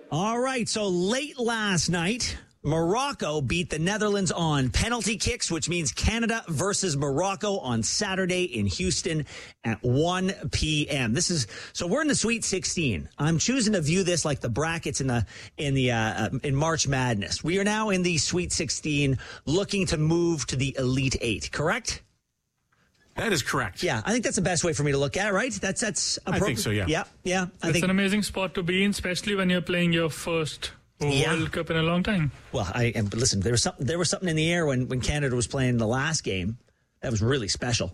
All right, so late last night, Morocco beat the Netherlands on penalty kicks, which means Canada versus Morocco on Saturday in Houston at 1 p.m. So we're in the Sweet 16. I'm choosing to view this like the brackets in March Madness. We are now in the Sweet 16, looking to move to the Elite Eight. Correct? That is correct. Yeah, I think that's the best way for me to look at it, right? That's appropriate. I think so, yeah. Yeah. It's an amazing spot to be in, especially when you're playing your first World Cup in a long time. Well, but listen, there was something in the air when Canada was playing the last game. That was really special.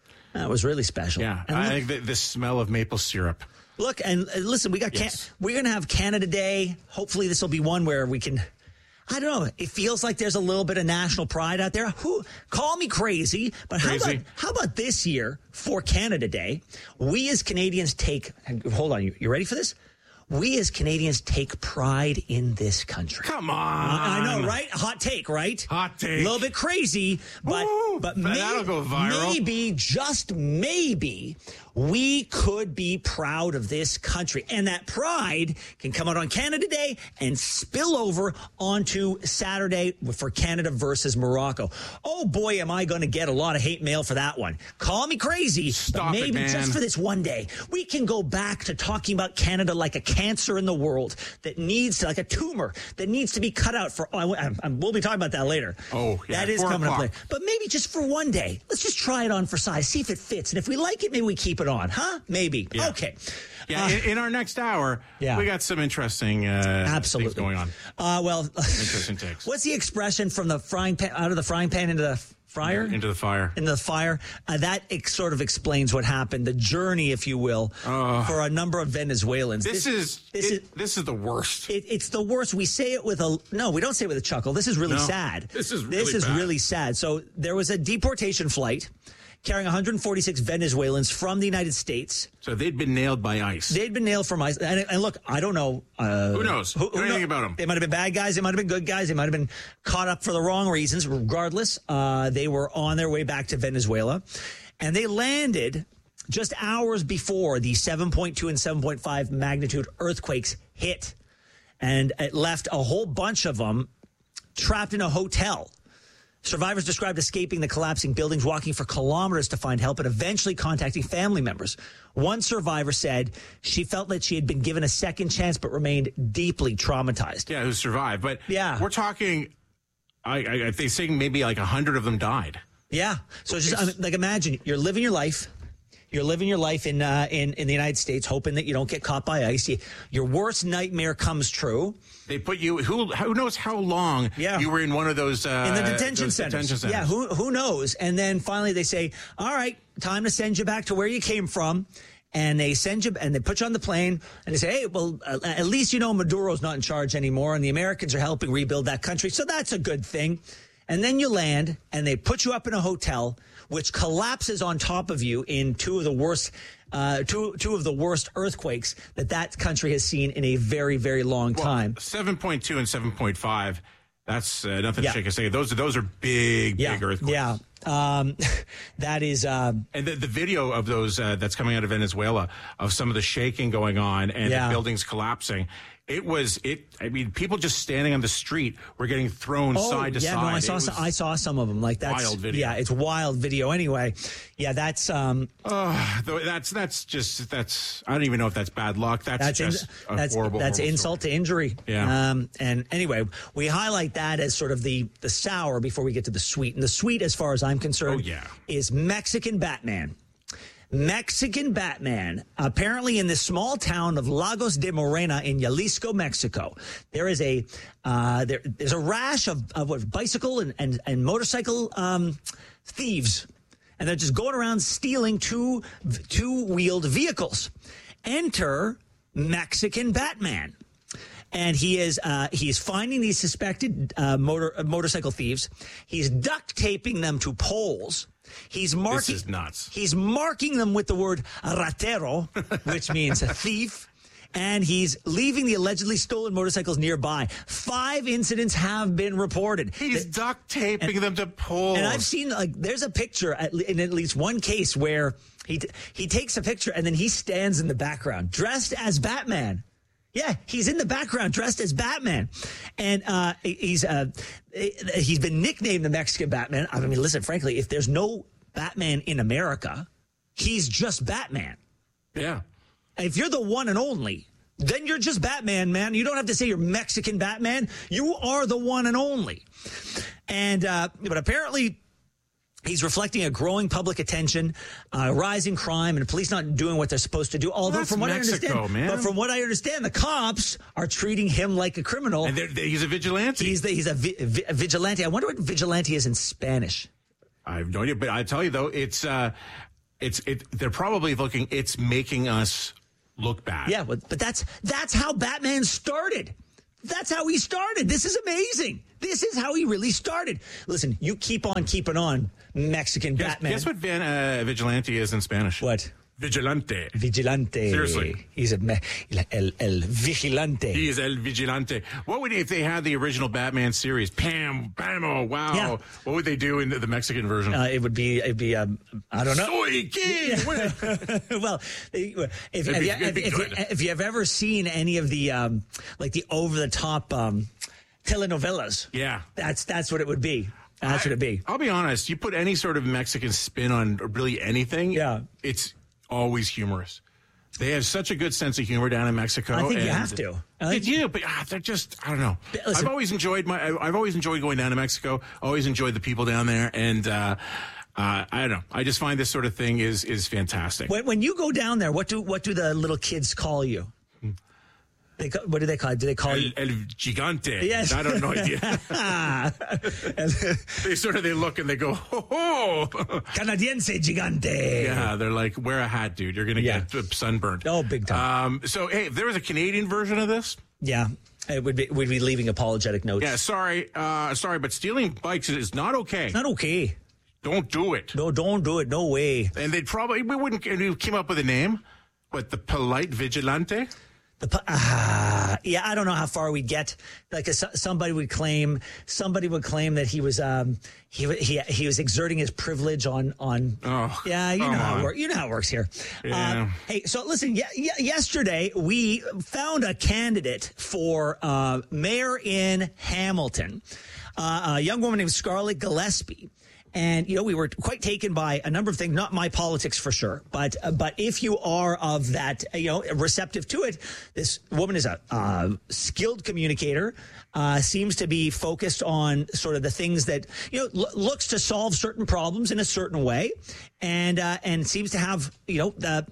Yeah, And I think the smell of maple syrup. Look, and listen, we're going to have Canada Day. Hopefully this will be one where we can, I don't know, it feels like there's a little bit of national pride out there. Call me crazy, but how about this year for Canada Day, we as Canadians hold on, you ready for this? We as Canadians take pride in this country. Come on. I know, right? Hot take, right? Hot take. A little bit crazy, but that'll go viral. Maybe, just maybe, we could be proud of this country. And that pride can come out on Canada Day and spill over onto Saturday for Canada versus Morocco. Oh, boy, am I going to get a lot of hate mail for that one. Call me crazy, Stop but maybe it, man. just for this one day, we can go back to talking about Canada like a cancer in the world that needs to, like a tumor that needs to be cut out for. We'll be talking about that later. Oh, yeah. That is coming up later. But maybe just for one day, let's just try it on for size, see if it fits. And if we like it, maybe we keep it on, huh? Maybe. Yeah. Okay. Yeah, in our next hour, we got some interesting things going on. Interesting takes. What's the expression from the frying pan, out of the frying pan into the fryer? Into the fire. Into the fire. That sort of explains what happened, the journey, if you will, for a number of Venezuelans. This is the worst. It's the worst. We say it with we don't say it with a chuckle. This is really sad. This is bad. Really sad. So there was a deportation flight carrying 146 Venezuelans from the United States. So they'd been nailed by ICE. They'd been nailed from ICE. And look, I don't know. Who knows? Who anything about them? They might have been bad guys. They might have been good guys. They might have been caught up for the wrong reasons. Regardless, they were on their way back to Venezuela. And they landed just hours before the 7.2 and 7.5 magnitude earthquakes hit. And it left a whole bunch of them trapped in a hotel. Survivors described escaping the collapsing buildings, walking for kilometers to find help, and eventually contacting family members. One survivor said she felt that she had been given a second chance but remained deeply traumatized. Yeah, who survived. But we're talking, they say maybe like 100 of them died. Yeah. So just imagine you're living your life. You're living your life in the United States, hoping that you don't get caught by ICE. Your worst nightmare comes true. They put you. Who knows how long you were in one of those in the detention centers. Yeah, who knows? And then finally they say, "All right, time to send you back to where you came from." And they send you, and they put you on the plane, and they say, "Hey, well, at least you know Maduro's not in charge anymore, and the Americans are helping rebuild that country, so that's a good thing." And then you land, and they put you up in a hotel, which collapses on top of you in two of the worst earthquakes that country has seen in a very, very long time. 7.2 and 7.5. That's nothing to shake a stick. Those are big earthquakes. Yeah. That is. And the video of those that's coming out of Venezuela of some of the shaking going on and the buildings collapsing. I mean, people just standing on the street were getting thrown side to side. No, I saw some of them. Like that's wild video. Yeah, it's wild video. Anyway, yeah, that's. That's just I don't even know if that's bad luck. That's horrible. That's insult to injury. Yeah. And anyway, we highlight that as sort of the sour before we get to the sweet. And the sweet, as far as I'm concerned, is Mexican Batman. Mexican Batman, apparently in the small town of Lagos de Morena in Jalisco, Mexico, there is there's a rash of bicycle and motorcycle thieves, and they're just going around stealing two-wheeled vehicles. Enter Mexican Batman. And he is finding these suspected motorcycle thieves. He's duct taping them to poles. This is nuts. He's marking them with the word ratero, which means a thief. And he's leaving the allegedly stolen motorcycles nearby. 5 incidents have been reported. He's duct taping them to poles. And I've seen, there's a picture in at least one case where he takes a picture and then he stands in the background dressed as Batman. Yeah, he's in the background dressed as Batman. And he's been nicknamed the Mexican Batman. I mean, listen, frankly, if there's no Batman in America, he's just Batman. Yeah. If you're the one and only, then you're just Batman, man. You don't have to say you're Mexican Batman. You are the one and only. And but apparently he's reflecting a growing public attention, rising crime, and police not doing what they're supposed to do. Although, that's from what Mexico, I understand, man. But from what I understand, the cops are treating him like a criminal. And he's a vigilante. He's a vigilante. I wonder what vigilante is in Spanish. I have no idea, but I tell you though, they're probably looking. It's making us look bad. Yeah, but that's how Batman started. That's how he started. This is amazing. This is how he really started. Listen, you keep on keeping on, Mexican Batman. Guess what vigilante is in Spanish? What? Vigilante. Vigilante. Seriously. He's el vigilante. He is el vigilante. What would, if they had the original Batman series? Pam, bamo, wow. Yeah. What would they do in the Mexican version? It'd be I don't know. Soy king. Well, if you have ever seen any of the like the over the top telenovelas, yeah, that's what it would be. That's what it'd be. I'll be honest. You put any sort of Mexican spin on really anything, yeah, it's always humorous. They have such a good sense of humor down in Mexico. I think you have to. They do, but they're just, I don't know. Listen, I've always enjoyed going down to Mexico. Always enjoyed the people down there, and I don't know. I just find this sort of thing is fantastic. When you go down there, what do the little kids call you? What do they call it? Do they call you El Gigante? Yes. I don't know idea. They look and they go, ho ho, Canadiense Gigante. Yeah, they're like, wear a hat, dude. You're gonna get sunburned. Oh, big time. So hey, if there was a Canadian version of this, yeah, we'd be leaving apologetic notes. Yeah, sorry, but stealing bikes is not okay. It's not okay. Don't do it. No, don't do it. No way. And we came up with a name, but the polite vigilante. Yeah, I don't know how far we'd get. Like somebody would claim that he was he was exerting his privilege on. Oh, yeah, you know how it works here. Yeah. Hey, so listen. Yesterday we found a candidate for mayor in Hamilton, a young woman named Scarlett Gillespie. And, we were quite taken by a number of things, not my politics for sure, but if you are of that, receptive to it, this woman is a skilled communicator, seems to be focused on sort of the things that, looks to solve certain problems in a certain way, and seems to have, that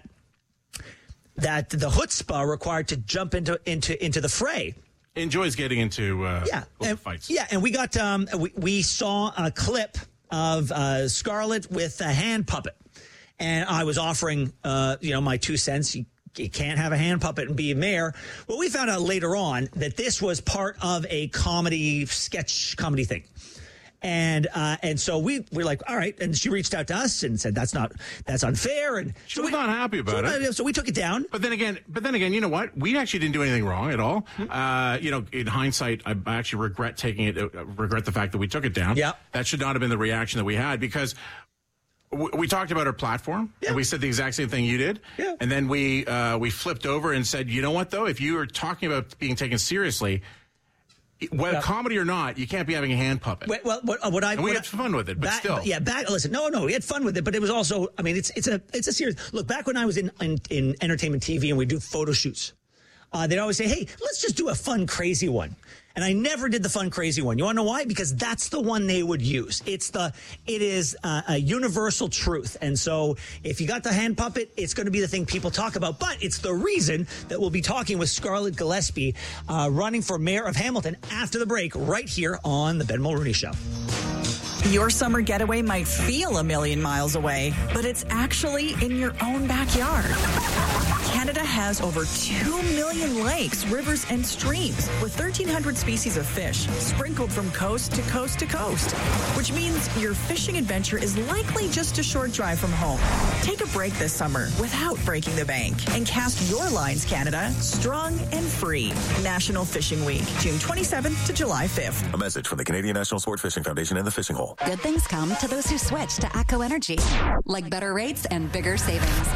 the chutzpah required to jump into the fray. Enjoys getting into fights. Yeah, and we got we saw a clip of Scarlett with a hand puppet, and I was offering my 2 cents. You can't have a hand puppet and be a mayor. Well, we found out later on that this was part of a sketch comedy thing. And so we're like, all right. And she reached out to us and said, that's unfair. And she was not happy about it. So we took it down. But then again, you know what? We actually didn't do anything wrong at all. In hindsight, I actually regret the fact that we took it down. Yeah. That should not have been the reaction that we had, because we talked about our platform, and we said the exact same thing you did. Yeah. And then we flipped over and said, you know what though? If you are talking about being taken seriously, whether comedy or not, you can't be having a hand puppet. We had fun with it, but still. Yeah, listen, we had fun with it, but it was also, I mean, it's a serious, look, back when I was in entertainment TV and we do photo shoots, they'd always say, hey, let's just do a fun, crazy one. And I never did the fun, crazy one. You want to know why? Because that's the one they would use. It is a universal truth. And so if you got the hand puppet, it's going to be the thing people talk about. But it's the reason that we'll be talking with Scarlett Gillespie, running for mayor of Hamilton after the break, right here on the Ben Mulrooney Show. Your summer getaway might feel a million miles away, but it's actually in your own backyard. Canada has over 2 million lakes, rivers, and streams with 1,300 species of fish sprinkled from coast to coast to coast, which means your fishing adventure is likely just a short drive from home. Take a break this summer without breaking the bank and cast your lines, Canada, strong and free. National Fishing Week, June 27th to July 5th. A message from the Canadian National Sport Fishing Foundation and the Fishing Hole. Good things come to those who switch to ATCO Energy, like better rates and bigger savings.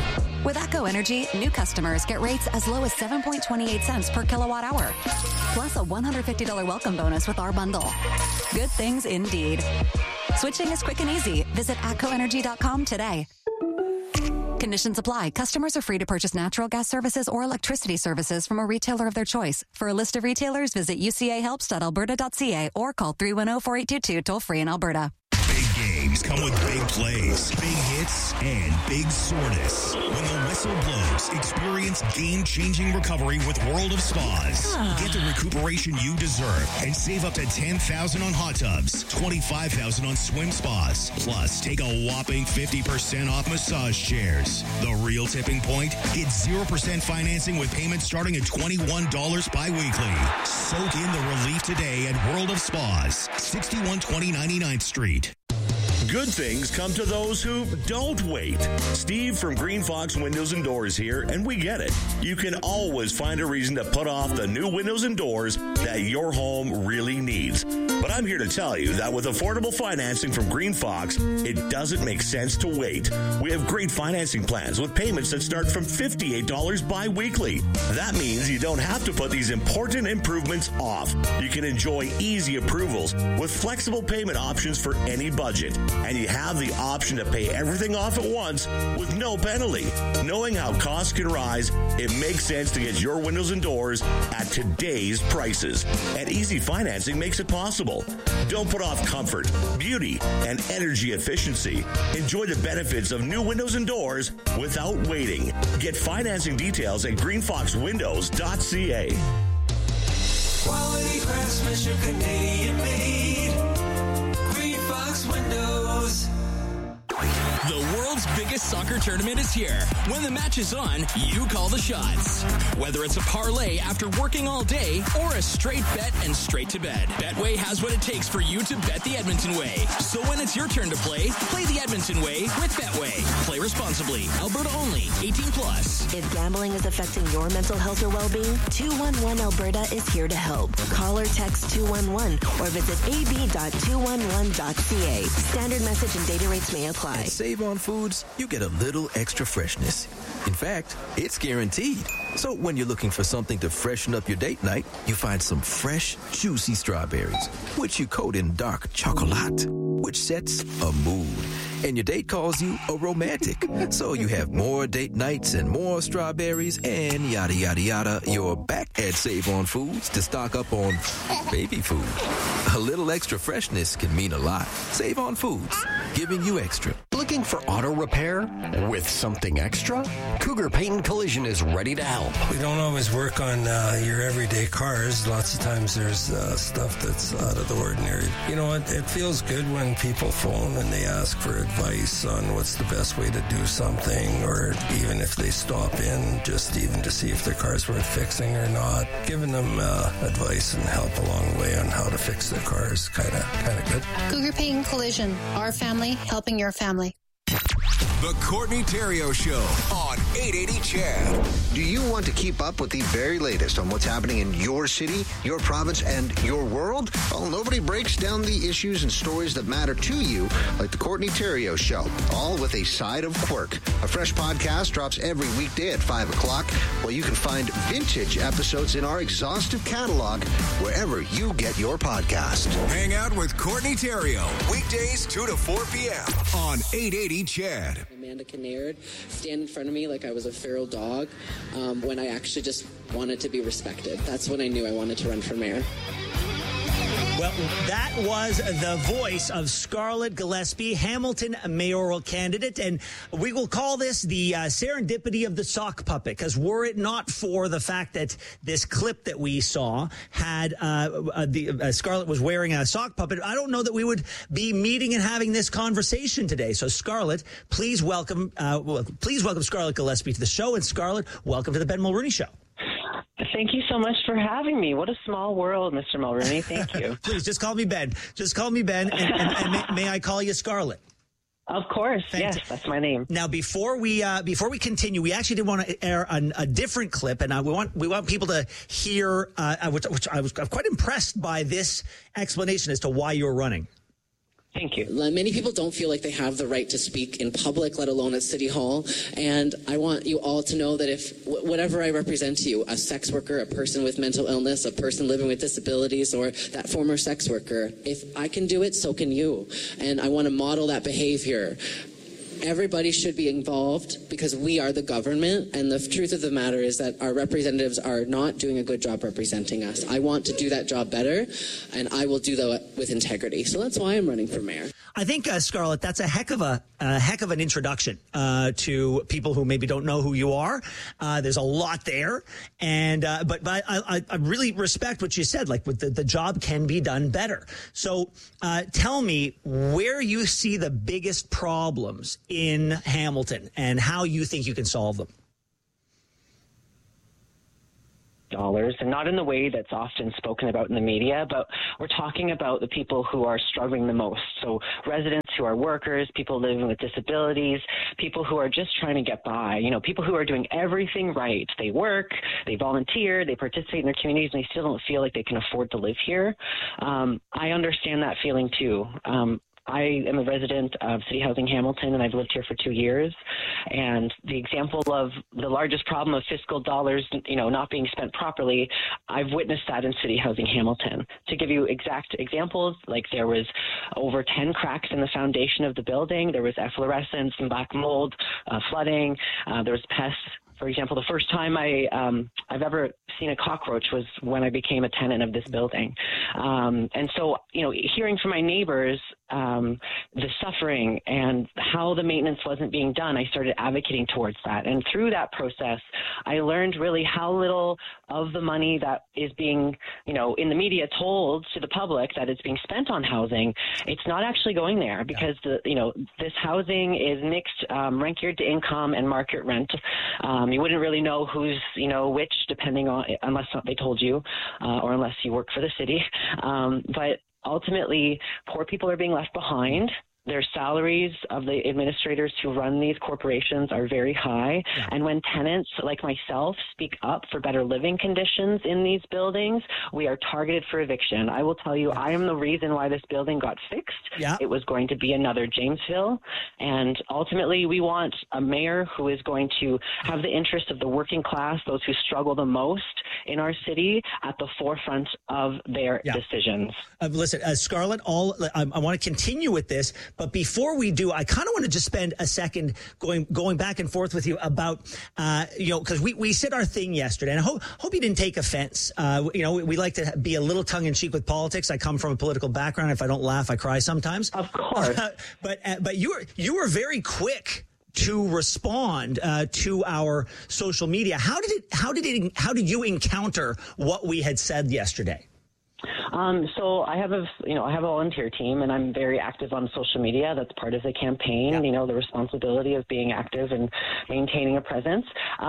With ATCO Energy, new customers get rates as low as 7.28 cents per kilowatt hour, plus a $150 welcome bonus with our bundle. Good things indeed. Switching is quick and easy. Visit atcoenergy.com today. Conditions apply. Customers are free to purchase natural gas services or electricity services from a retailer of their choice. For a list of retailers, visit ucahelps.alberta.ca or call 310-4822 toll-free in Alberta. Big games come with big plays, big hits, and big soreness. When the whistle blows, experience game-changing recovery with World of Spas. Get the recuperation you deserve and save up to $10,000 on hot tubs, $25,000 on swim spas. Plus, take a whopping 50% off massage chairs. The real tipping point? Get 0% financing with payments starting at $21 bi-weekly. Soak in the relief today at World of Spas, 6120 99th Street. Good things come to those who don't wait. Steve from Green Fox Windows and Doors here, and we get it. You can always find a reason to put off the new windows and doors that your home really needs. But I'm here to tell you that with affordable financing from Green Fox, it doesn't make sense to wait. We have great financing plans with payments that start from $58 bi-weekly. That means you don't have to put these important improvements off. You can enjoy easy approvals with flexible payment options for any budget. And you have the option to pay everything off at once with no penalty. Knowing how costs can rise, it makes sense to get your windows and doors at today's prices. And easy financing makes it possible. Don't put off comfort, beauty, and energy efficiency. Enjoy the benefits of new windows and doors without waiting. Get financing details at greenfoxwindows.ca. Quality craftsmanship, Canadian made. Green Fox Windows. The world's biggest soccer tournament is here. When the match is on, you call the shots. Whether it's a parlay after working all day or a straight bet and straight to bed, Betway has what it takes for you to bet the Edmonton way. So when it's your turn to play the Edmonton way with Betway. Play responsibly. Alberta only. 18 plus. If gambling is affecting your mental health or well-being, 211 Alberta is here to help. Call or text 211 or visit ab.211.ca. Standard message and data rates may apply. At Save on Foods, you get a little extra freshness. In fact, it's guaranteed. So when you're looking for something to freshen up your date night, you find some fresh, juicy strawberries, which you coat in dark chocolate, which sets a mood. And your date calls you a romantic. So you have more date nights and more strawberries and yada, yada, yada. You're back at Save on Foods to stock up on baby food. A little extra freshness can mean a lot. Save on Foods, giving you extra. Looking for auto repair with something extra? Cougar Paint and Collision is ready to help. We don't always work on your everyday cars. Lots of times there's stuff that's out of the ordinary. You know what? It feels good when people phone and they ask for advice on what's the best way to do something, or even if they stop in just even to see if their car's worth fixing or not. Giving them advice and help along the way on how to fix their car is kind of good. Cougar Paint and Collision. Our family helping your family. The Courtney Theriault Show on 880 CHED. Do you want to keep up with the very latest on what's happening in your city, your province, and your world? Well, nobody breaks down the issues and stories that matter to you like the Courtney Theriault Show, all with a side of quirk. A fresh podcast drops every weekday at 5 o'clock, while you can find vintage episodes in our exhaustive catalog wherever you get your podcast. Hang out with Courtney Theriault, weekdays 2 to 4 p.m. on 880 CHED. Amanda Kinnaird stand in front of me like I was a feral dog when I actually just wanted to be respected. That's when I knew I wanted to run for mayor. Well, that was the voice of Scarlett Gillespie, Hamilton mayoral candidate, and we will call this the serendipity of the sock puppet, because were it not for the fact that this clip that we saw had Scarlett was wearing a sock puppet, I don't know that we would be meeting and having this conversation today. So, Scarlett, please welcome Scarlett Gillespie to the show, and Scarlett, welcome to the Ben Mulroney Show. Thank you so much for having me. What a small world, Mr. Mulroney. Thank you. Please, just call me Ben. Just call me Ben, and may I call you Scarlett? Of course, yes, that's my name. Now, before we continue, we actually did want to air a different clip, and we want people to hear, which I was quite impressed by this explanation as to why you're running. Thank you. Many people don't feel like they have the right to speak in public, let alone at City Hall. And I want you all to know that if whatever I represent to you, a sex worker, a person with mental illness, a person living with disabilities, or that former sex worker, if I can do it, so can you. And I want to model that behavior. Everybody should be involved because we are the government, and the truth of the matter is that our representatives are not doing a good job representing us. I want to do that job better, and I will do that with integrity. So that's why I'm running for mayor. I think, Scarlett, that's a heck of an introduction to people who maybe don't know who you are. There's a lot there, and but I really respect what you said. Like, with the job can be done better. So tell me where you see the biggest problems in Hamilton and how you think you can solve them. Dollars, and not in the way that's often spoken about in the media, but we're talking about the people who are struggling the most. So residents who are workers, people living with disabilities, people who are just trying to get by, people who are doing everything right. They work, they volunteer, they participate in their communities, and they still don't feel like they can afford to live here. I understand that feeling too. I am a resident of City Housing Hamilton, and I've lived here for 2 years. And the example of the largest problem of fiscal dollars, not being spent properly, I've witnessed that in City Housing Hamilton. To give you exact examples, like there was over 10 cracks in the foundation of the building. There was efflorescence and black mold, flooding. There was pests. For example, the first time I've ever seen a cockroach was when I became a tenant of this building. And so, hearing from my neighbors the suffering and how the maintenance wasn't being done, I started advocating towards that. And through that process, I learned really how little of the money that is being, in the media told to the public that it's being spent on housing, it's not actually going there because this housing is mixed rent geared to income and market rent. You wouldn't really know who's, which, depending on, unless they told you, or unless you work for the city. But ultimately, poor people are being left behind. Their salaries of the administrators who run these corporations are very high. Yeah. And when tenants like myself speak up for better living conditions in these buildings, we are targeted for eviction. I will tell you, I am the reason why this building got fixed. Yeah. It was going to be another Jamesville. And ultimately, we want a mayor who is going to have the interest of the working class, those who struggle the most in our city, at the forefront of their decisions. Listen, Scarlett, I want to continue with this. But before we do, I kind of want to just spend a second going back and forth with you about, because we said our thing yesterday, and I hope you didn't take offense. We like to be a little tongue in cheek with politics. I come from a political background. If I don't laugh, I cry sometimes. Of course. But you were very quick to respond to our social media. How did you encounter what we had said yesterday? So I have a volunteer team, and I'm very active on social media. That's part of the campaign, the responsibility of being active and maintaining a presence.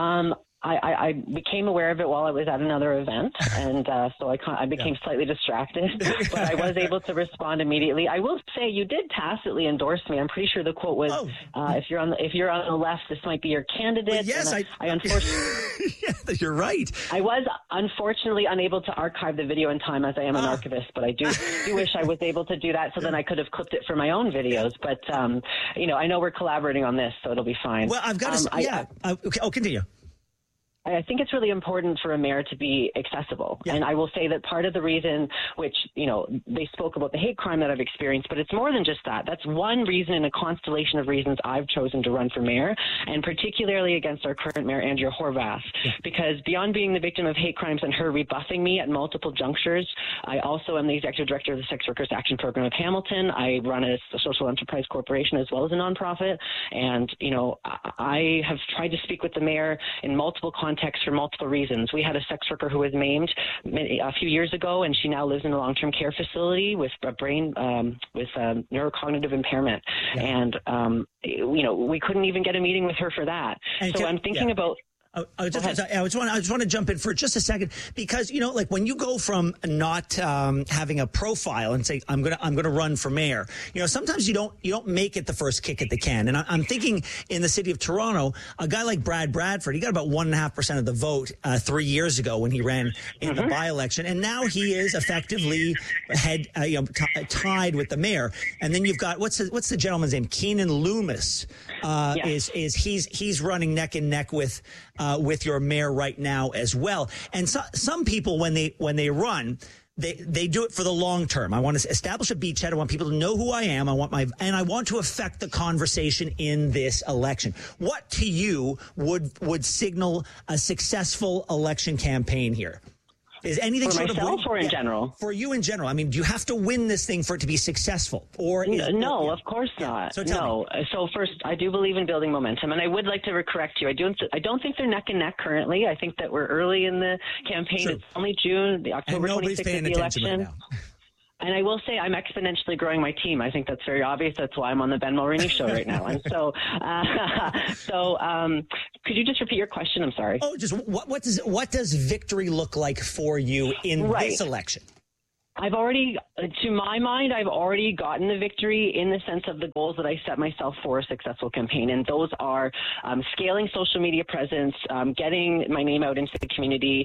I became aware of it while I was at another event, and so I became slightly distracted, but I was able to respond immediately. I will say you did tacitly endorse me. I'm pretty sure the quote was, "If you're on the left, this might be your candidate." Well, yes, I unfortunately, you're right. I was unfortunately unable to archive the video in time, as I am an archivist, but I do wish I was able to do that, so then I could have clipped it for my own videos. But I know we're collaborating on this, so it'll be fine. Well, I've got to continue. I think it's really important for a mayor to be accessible. Yeah. And I will say that part of the reason, which, they spoke about the hate crime that I've experienced, but it's more than just that. That's one reason in a constellation of reasons I've chosen to run for mayor, and particularly against our current mayor, Andrea Horwath, because beyond being the victim of hate crimes and her rebuffing me at multiple junctures, I also am the executive director of the Sex Workers Action Program of Hamilton. I run a social enterprise corporation as well as a nonprofit. And, I have tried to speak with the mayor in multiple contexts for multiple reasons. We had a sex worker who was maimed a few years ago, and she now lives in a long-term care facility with a brain, with neurocognitive impairment. Yeah. And, we couldn't even get a meeting with her for that. And so I'm thinking about I just want to jump in for just a second because, you know, like when you go from not having a profile and say, I'm going to run for mayor, you know, sometimes you don't make it the first kick at the can. And I'm thinking in the city of Toronto, a guy like Brad Bradford, he got about 1.5% of the vote 3 years ago when he ran in the by-election. And now he is effectively tied with the mayor. And then you've got, what's the gentleman's name? Keenan Loomis he's running neck and neck with your mayor right now as well. And some people, when they run, they do it for the long term. I want to establish a beachhead. I want people to know who I am. I want to affect the conversation in this election. What to you would signal a successful election campaign here? Is anything for myself or in general? For you in general. I mean, do you have to win this thing for it to be successful? No, of course not. So So first, I do believe in building momentum, and I would like to correct you. I don't think they're neck and neck currently. I think that we're early in the campaign. Sure. It's only June, the October 26th is the election. Right now. And I will say I'm exponentially growing my team. I think that's very obvious. That's why I'm on the Ben Mulroney show right now. And so, could you just repeat your question? I'm sorry. Oh, just what does victory look like for you in this election? I've already, to my mind, I've already gotten the victory in the sense of the goals that I set myself for a successful campaign. And those are scaling social media presence, getting my name out into the community,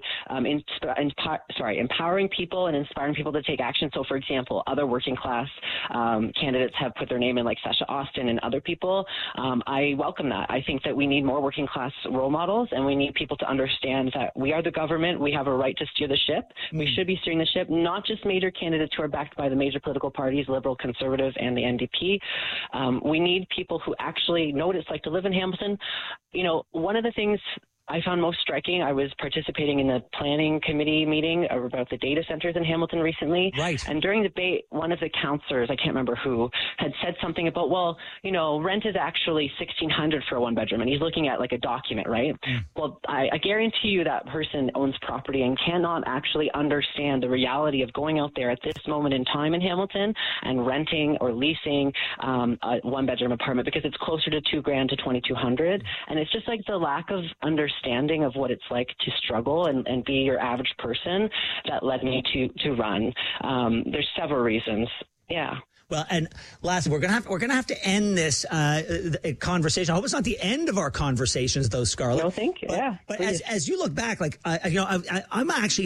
empowering people and inspiring people to take action. So, for example, other working class candidates have put their name in, like Sasha Austin and other people. I welcome that. I think that we need more working class role models, and we need people to understand that we are the government. We have a right to steer the ship. We should be steering the ship, not just major candidates who are backed by the major political parties, Liberal, Conservative, and the NDP. We need people who actually know what it's like to live in Hamilton. You know, one of the things I found most striking, I was participating in the planning committee meeting about the data centers in Hamilton recently. Right. And during the debate, one of the counselors, I can't remember who, had said something about, well, you know, rent is actually $1,600 for a one bedroom. And he's looking at like a document, right? Well, I guarantee you that person owns property and cannot actually understand the reality of going out there at this moment in time in Hamilton and renting or leasing a one bedroom apartment, because it's closer to $2,000 to $2,200. And it's just like the lack of understanding of what it's like to struggle and be your average person that led me to run. There's several reasons. Yeah. Well, and lastly, we're gonna have to end this conversation. I hope it's not the end of our conversations, though, Scarlett. No, thank you. But as you look back, like I'm actually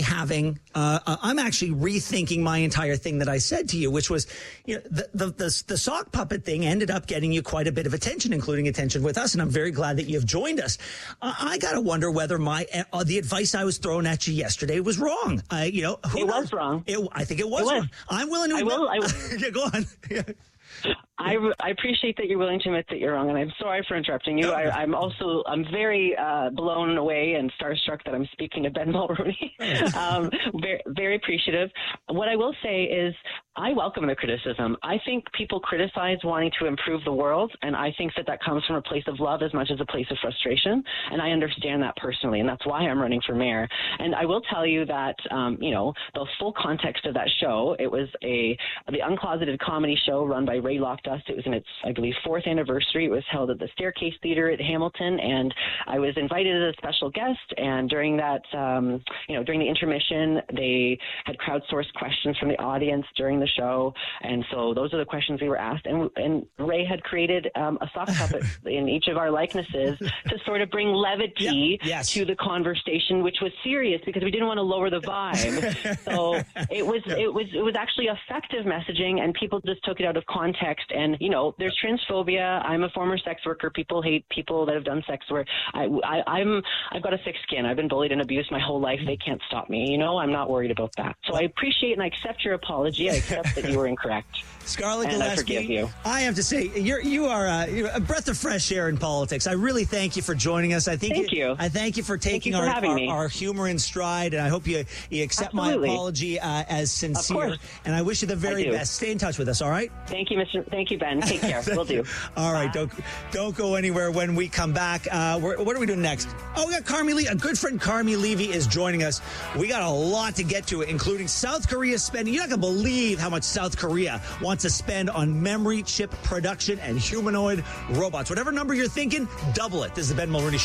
rethinking my entire thing that I said to you, which was, you know, the sock puppet thing ended up getting you quite a bit of attention, including attention with us, and I'm very glad that you've joined us. I gotta wonder whether the advice I was throwing at you yesterday was wrong. It was wrong. I think it was wrong. I'm willing to. Yeah, go on. Yeah. I appreciate that you're willing to admit that you're wrong, and I'm sorry for interrupting you. I'm very blown away and starstruck that I'm speaking to Ben Mulroney. Very, very appreciative. What I will say is I welcome the criticism. I think people criticize wanting to improve the world, and I think that comes from a place of love as much as a place of frustration, and I understand that personally, and that's why I'm running for mayor. And I will tell you that, the full context of that show, it was the Uncloseted comedy show run by Ray Lockdust. It was in its, I believe, 4th anniversary. It was held at the Staircase Theater at Hamilton, and I was invited as a special guest. And during that, during the intermission, they had crowdsourced questions from the audience during the show, and so those are the questions we were asked. And Ray had created a sock puppet in each of our likenesses to sort of bring levity to the conversation, which was serious because we didn't want to lower the vibe. So it was actually effective messaging, and people just took it out of context. And there's transphobia. I'm a former sex worker. People hate people that have done sex work. I've got a thick skin. I've been bullied and abused my whole life. They can't stop me. I'm not worried about that. So I appreciate and I accept your apology. I accept that you were incorrect. Scarlett and Gillespie, I forgive you. I have to say, you are a breath of fresh air in politics. I really thank you for joining us. I thank you for taking our humor in stride, and I hope you accept my apology as sincere. And I wish you the very best. Stay in touch with us, all right? Thank you, Ben. Take care. Will do. All right, don't go anywhere. When we come back, what are we doing next? Oh, we got Carmi Levy. A good friend, Carmi Levy, is joining us. We got a lot to get to, including South Korea spending. You're not going to believe how much South Korea wants to spend on memory chip production and humanoid robots. Whatever number you're thinking, double it. This is the Ben Mulroney Show.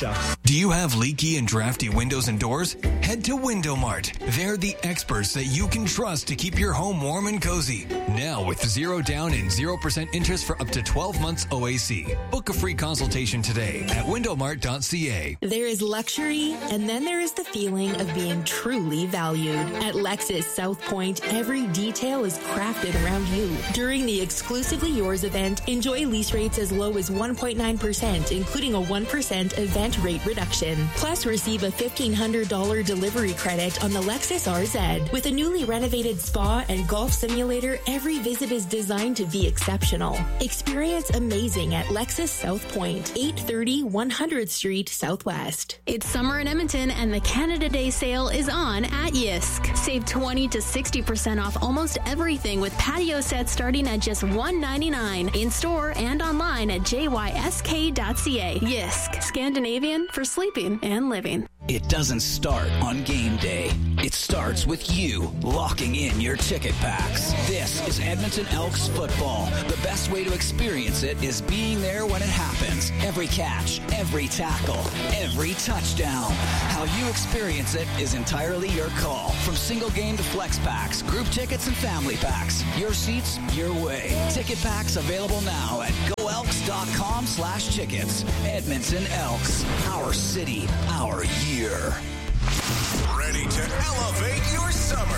Do you have leaky and drafty windows and doors? Head to Window Mart. They're the experts that you can trust to keep your home warm and cozy. Now with 0 down and 0% interest for up to 12 months OAC. Book a free consultation today at windowmart.ca. There is luxury, and then there is the feeling of being truly valued. At Lexus South Point, every detail is crafted around you. During the Exclusively Yours event, enjoy lease rates as low as 1.9%, including a 1% event rate reduction. Plus, receive a $1,500 delivery credit on the Lexus RZ. With a newly renovated spa and golf simulator, every visit is designed to be exceptional. Experience amazing at Lexus South Point, 830 100th Street Southwest. It's summer in Edmonton, and the Canada Day sale is on at Yisk. Save 20 to 60% off almost everything with patio sets starting at just $199 in store and online at jysk.ca. Yisk, Scandinavian for sleeping and living. It doesn't start on game day. It starts with you locking in your ticket packs. This is Edmonton Elks football. The best way to experience it is being there when it happens. Every catch, every tackle, every touchdown. How you experience it is entirely your call. From single game to flex packs, group tickets and family packs. Your seats, your way. Ticket packs available now at goelks.com/tickets. Edmonton Elks. Our city, our year. Ready to elevate your summer.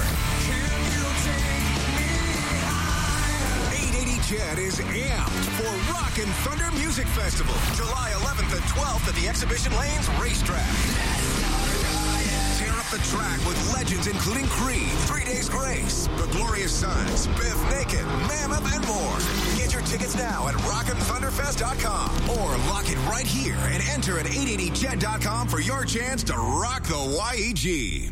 880 CHED is amped for Rockin' Thunder Music Festival, July 11th and 12th at the Exhibition Lanes Racetrack. Tear up the track with legends including Creed, 3 Days Grace, The Glorious Sons, Biff Naked, Mammoth, and more. Get your tickets now at rockinthunderfest.com or lock it right here and enter at 880ched.com for your chance to rock the YEG.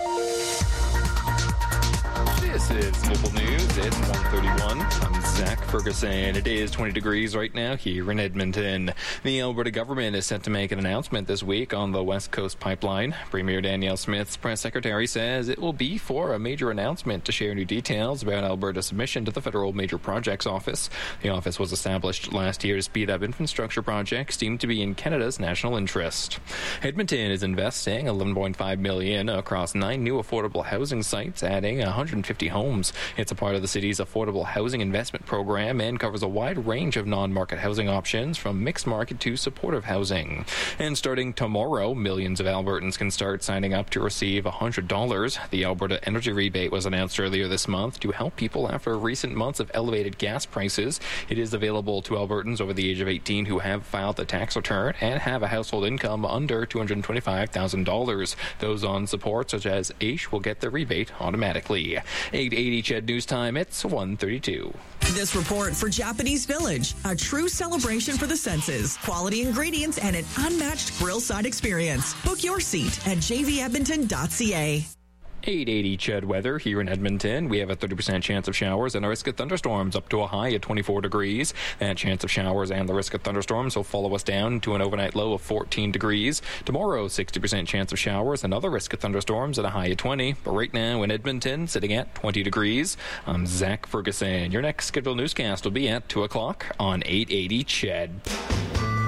This is Local News. It's 1:31. I'm Zach Ferguson. It is 20 degrees right now here in Edmonton. The Alberta government is set to make an announcement this week on the West Coast Pipeline. Premier Danielle Smith's press secretary says it will be for a major announcement to share new details about Alberta's submission to the Federal Major Projects Office. The office was established last year to speed up infrastructure projects deemed to be in Canada's national interest. Edmonton is investing $11.5 million across 9 new affordable housing sites, adding 150 homes. It's a part of the city's affordable housing investment program and covers a wide range of non-market housing options from mixed market to supportive housing. And starting tomorrow, millions of Albertans can start signing up to receive $100. The Alberta Energy Rebate was announced earlier this month to help people after recent months of elevated gas prices. It is available to Albertans over the age of 18 who have filed a tax return and have a household income under $225,000. Those on support such as AISH will get the rebate automatically. 880 CHED News Time, it's 1:32. This report for Japanese Village, a true celebration for the senses, quality ingredients, and an unmatched grill-side experience. Book your seat at jvedmonton.ca. 880 CHED weather here in Edmonton. We have a 30% chance of showers and a risk of thunderstorms up to a high of 24 degrees. That chance of showers and the risk of thunderstorms will follow us down to an overnight low of 14 degrees. Tomorrow, 60% chance of showers, another risk of thunderstorms at a high of 20. But right now in Edmonton, sitting at 20 degrees. I'm Zach Ferguson. Your next scheduled newscast will be at 2 o'clock on 880 CHED.